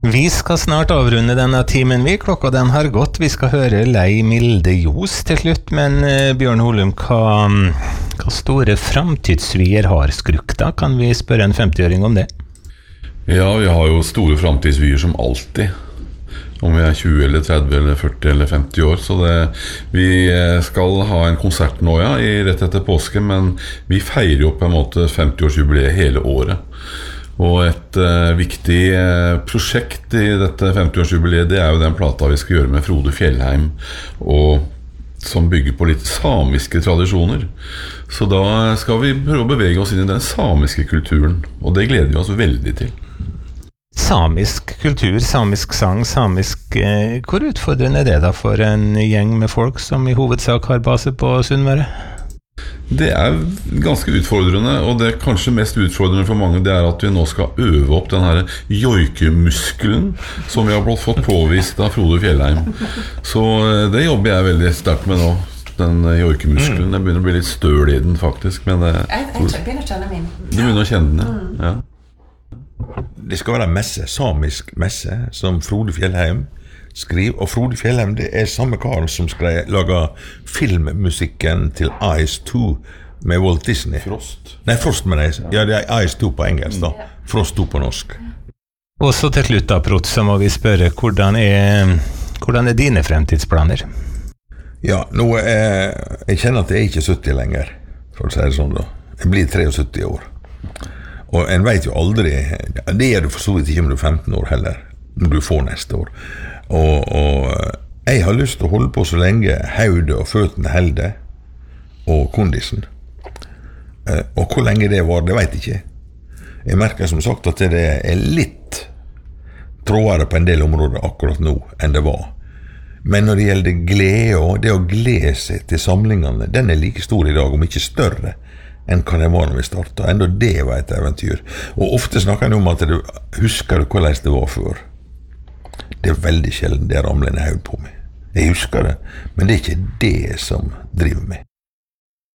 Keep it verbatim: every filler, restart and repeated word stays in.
Vi skal snart avrunde denne timen vi, klokka den har gått. Vi skal høre Lei Milde Jos til slutt, men uh, Bjørn Holum, hva, hva store framtidsvyer har Skrukta? Kan vi spørre en femtiåring om det? Ja, vi har jo store framtidsvyer som alltid. Om vi er tjue eller tretti eller førti eller femti år. Så det, vi skal ha en konsert nå, ja, i rett etter påske, men vi feirer jo på en måte femti-årsjubileet hele året. Og et uh, viktig uh, prosjekt i dette femti-årsjubileet, det er jo den plata vi skal gjøre med Frode Fjellheim, og som bygger på litt samiske tradisjoner. Så da skal vi prøve å bevege oss inn i den samiske kulturen, og det gleder vi oss veldig til. Samisk kultur, samisk sang, samisk eh, hvor utfordrende er det da for en gjeng med folk som i hovedsak har base på Sunnmøre? Det er ganske utfordrende, og det kanskje mest utfordrende for mange, det er at vi nå skal øve opp den her joikemuskelen som vi har fått påvist av Frode Fjellheim. Så det jobber jeg veldig sterkt med nå, den joikemuskelen. Jeg begynner å bli litt støl i den faktisk, men det, jeg, jeg begynner å kjenne min. Du begynner å kjenne den, ja. Det skal være messe, samisk messe, som Frode Fjellheim skriver, og Frode Fjellheim det er samme kar som skrev, laget filmmusikken til Ice to med Walt Disney. Frost. Nei, Frost med det. Ja, det er Ice to på engelsk da. Frost to på norsk. Og så til slutt da, Prot, så må vi spørre, hvordan er, hvordan er dine fremtidsplaner? Ja, nå er, jeg kjenner at jeg er ikke sytti lenger, for å si det sånn da. Jeg blir syttitre år. Og en vet jo aldri, det er du for så vidt ikke om du er femten år heller, når du får neste år. Og, og jeg har lyst til å holde på så lenge hodet og føttene holder, og kondisen. Og hvor lenge det var, det vet jeg ikke. Jeg merker som sagt at det er litt trådere på en del områder akkurat nå enn det var. Men når det gjelder glede og det å glede seg til samlingene, den er like stor i dag, om ikke større, enn hva det var når vi startet. Enda det var et eventyr. Og ofte snakker jeg om at du husker du hvordan det var før. Det er veldig sjelden det ramler en haug på meg. Jeg husker det, men det er ikke det som driver meg.